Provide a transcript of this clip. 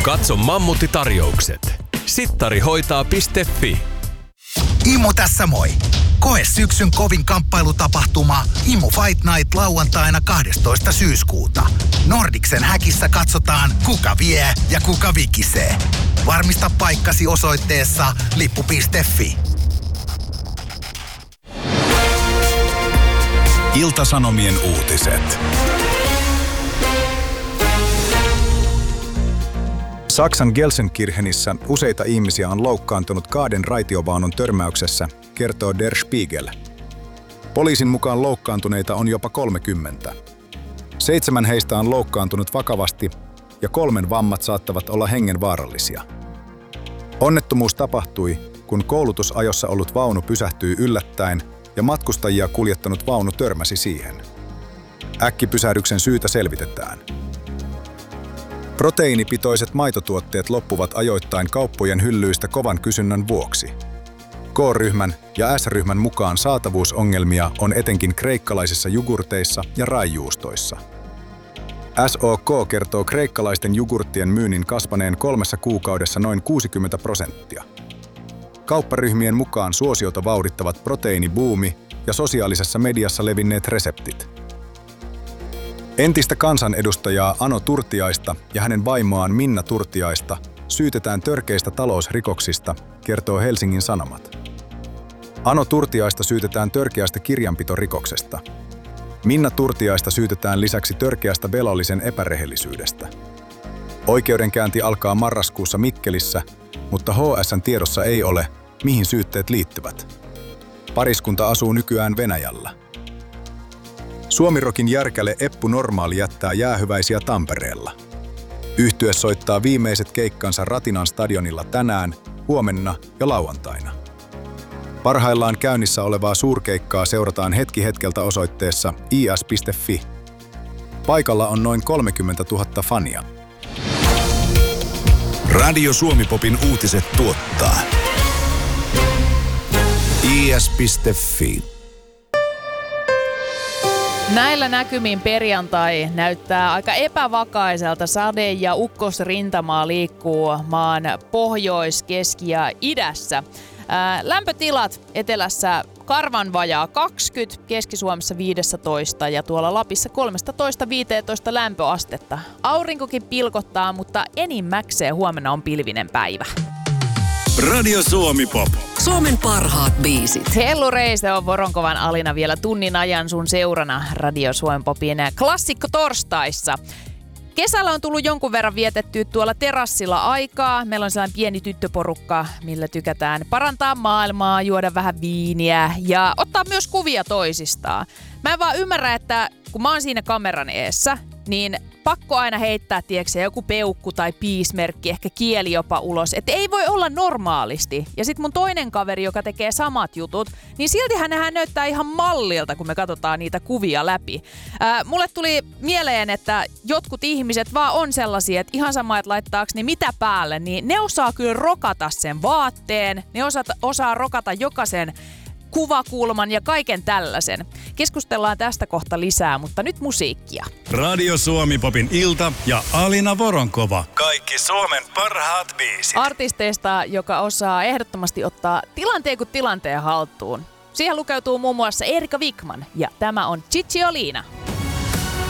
Katso Mammutti-tarjoukset. Sittarihoitaa.fi. Imu tässä moi! Koe syksyn kovin kamppailutapahtuma Imu Fight Night lauantaina 12. syyskuuta. Nordicsen häkissä katsotaan, kuka vie ja kuka vikisee. Varmista paikkasi osoitteessa lippu.fi. Ilta-Sanomien uutiset. Saksan Gelsenkirchenissä useita ihmisiä on loukkaantunut kahden raitiovaunun törmäyksessä, kertoo Der Spiegel. Poliisin mukaan loukkaantuneita on jopa 30. 7 heistä on loukkaantunut vakavasti ja 3 vammat saattavat olla hengenvaarallisia. Onnettomuus tapahtui, kun koulutusajossa ollut vaunu pysähtyi yllättäen ja matkustajia kuljettanut vaunu törmäsi siihen. Äkkipysähdyksen syytä selvitetään. Proteiinipitoiset maitotuotteet loppuvat ajoittain kauppojen hyllyistä kovan kysynnän vuoksi. K-ryhmän ja S-ryhmän mukaan saatavuusongelmia on etenkin kreikkalaisissa jogurteissa ja raijuustoissa. SOK kertoo kreikkalaisten jogurttien myynnin kasvaneen 3 kuukaudessa noin 60%. Kaupparyhmien mukaan suosiota vauhdittavat proteiinibuumi ja sosiaalisessa mediassa levinneet reseptit. Entistä kansanedustajaa Ano Turtiaista ja hänen vaimoaan Minna Turtiaista syytetään törkeistä talousrikoksista, kertoo Helsingin Sanomat. Ano Turtiaista syytetään törkeästä kirjanpitorikoksesta. Minna Turtiaista syytetään lisäksi törkeästä velallisen epärehellisyydestä. Oikeudenkäynti alkaa marraskuussa Mikkelissä, mutta HS:n tiedossa ei ole, mihin syytteet liittyvät. Pariskunta asuu nykyään Venäjällä. Suomirokin järkäle Eppu Normaali jättää jäähyväisiä Tampereella. Yhtye soittaa viimeiset keikkansa Ratinan stadionilla tänään, huomenna ja lauantaina. Parhaillaan käynnissä olevaa suurkeikkaa seurataan hetki hetkeltä osoitteessa is.fi. Paikalla on noin 30 000 fania. Radio Suomi-popin uutiset tuottaa is.fi. Näillä näkymin perjantai näyttää aika epävakaiselta. Sade- ja ukkosrintamaa liikkuu maan pohjois-, keski- ja idässä. Lämpötilat etelässä karvan vajaa 20, Keski-Suomessa 15 ja tuolla Lapissa 13-15 lämpöastetta. Aurinkokin pilkottaa, mutta enimmäkseen huomenna on pilvinen päivä. Radio Suomi-pop. Suomen parhaat biisit. Hellurei, se on Voronkovan Alina vielä tunnin ajan sun seurana Radio Suomi-popin klassikko torstaissa. Kesällä on tullut jonkun verran vietettyä tuolla terassilla aikaa. Meillä on sellainen pieni tyttöporukka, millä tykätään parantaa maailmaa, juoda vähän viiniä ja ottaa myös kuvia toisistaan. Mä en vaan ymmärrä, että kun mä oon siinä kameran eessä, niin pakko aina heittää, tiedätkö, joku peukku tai piismerkki, ehkä kieli jopa ulos. Että ei voi olla normaalisti. Ja sit mun toinen kaveri, joka tekee samat jutut, niin siltihän nehän näyttää ihan mallilta, kun me katsotaan niitä kuvia läpi. Mulle tuli mieleen, että jotkut ihmiset vaan on sellaisia, että ihan sama, että laittaako ne mitä päälle, niin ne osaa kyllä rokata sen vaatteen, ne osaa rokata jokaisen kuvakulman ja kaiken tällaisen. Keskustellaan tästä kohta lisää, mutta nyt musiikkia. Radio Suomi-popin ilta ja Alina Voronkova. Kaikki Suomen parhaat biisit. Artisteista, joka osaa ehdottomasti ottaa tilanteen kuin tilanteen haltuun. Siihen lukeutuu muun muassa Erika Wikman ja tämä on Cicciolina.